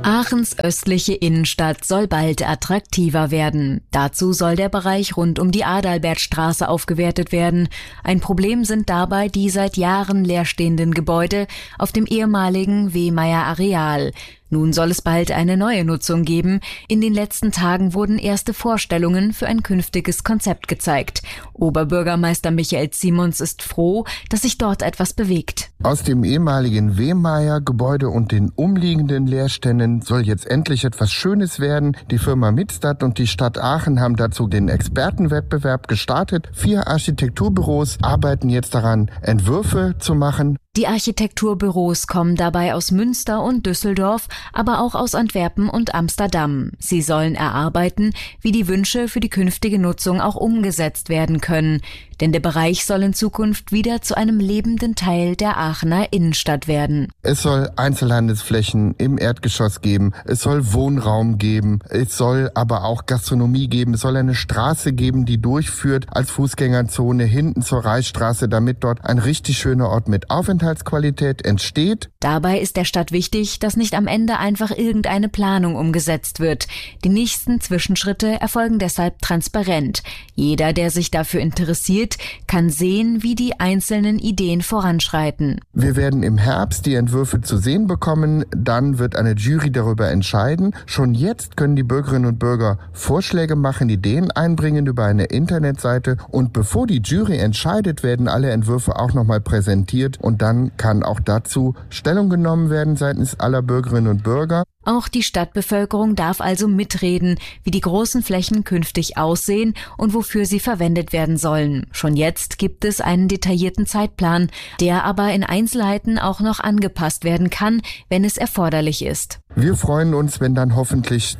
Aachens östliche Innenstadt soll bald attraktiver werden. Dazu soll der Bereich rund um die Adalbertstraße aufgewertet werden. Ein Problem sind dabei die seit Jahren leerstehenden Gebäude auf dem ehemaligen Wehmeyer Areal. Nun soll es bald eine neue Nutzung geben. In den letzten Tagen wurden erste Vorstellungen für ein künftiges Konzept gezeigt. Oberbürgermeister Michael Simons ist froh, dass sich dort etwas bewegt. Aus dem ehemaligen Wehmeyer-Gebäude und den umliegenden Leerständen soll jetzt endlich etwas Schönes werden. Die Firma Midstat und die Stadt Aachen haben dazu den Expertenwettbewerb gestartet. 4 Architekturbüros arbeiten jetzt daran, Entwürfe zu machen. Die Architekturbüros kommen dabei aus Münster und Düsseldorf, aber auch aus Antwerpen und Amsterdam. Sie sollen erarbeiten, wie die Wünsche für die künftige Nutzung auch umgesetzt werden können. Denn der Bereich soll in Zukunft wieder zu einem lebenden Teil der Aachener Innenstadt werden. Es soll Einzelhandelsflächen im Erdgeschoss geben, es soll Wohnraum geben, es soll aber auch Gastronomie geben, es soll eine Straße geben, die durchführt als Fußgängerzone hinten zur Reichsstraße, damit dort ein richtig schöner Ort mit Aufenthaltsqualität entsteht. Dabei ist der Stadt wichtig, dass nicht am Ende einfach irgendeine Planung umgesetzt wird. Die nächsten Zwischenschritte erfolgen deshalb transparent. Jeder, der sich dafür interessiert, kann sehen, wie die einzelnen Ideen voranschreiten. Wir werden im Herbst die Entwürfe zu sehen bekommen, dann wird eine Jury darüber entscheiden. Schon jetzt können die Bürgerinnen und Bürger Vorschläge machen, Ideen einbringen über eine Internetseite und bevor die Jury entscheidet, werden alle Entwürfe auch nochmal präsentiert und dann kann auch dazu Stellung genommen werden seitens aller Bürgerinnen und Bürger. Auch die Stadtbevölkerung darf also mitreden, wie die großen Flächen künftig aussehen und wofür sie verwendet werden sollen. Schon jetzt gibt es einen detaillierten Zeitplan, der aber in Einzelheiten auch noch angepasst werden kann, wenn es erforderlich ist. Wir freuen uns, wenn dann hoffentlich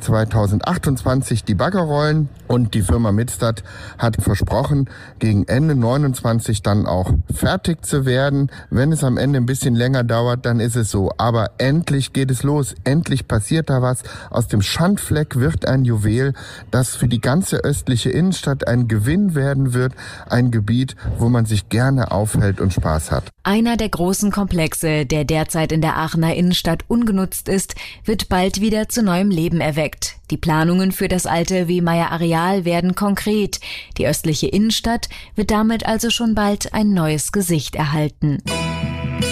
2028 die Bagger rollen und die Firma Midstat hat versprochen, gegen Ende 29 dann auch fertig zu werden. Wenn es am Ende ein bisschen länger dauert, dann ist es so. Aber endlich geht es los, endlich passiert da was. Aus dem Schandfleck wird ein Juwel, das für die ganze östliche Innenstadt ein Gewinn werden wird. Ein Gebiet, wo man sich gerne aufhält und Spaß hat. Einer der großen Komplexe, der derzeit in der Aachener Innenstadt ungenutzt ist, wird bald wieder zu neuem Leben erweckt. Die Planungen für das alte Wehmeyer Areal werden konkret. Die östliche Innenstadt wird damit also schon bald ein neues Gesicht erhalten.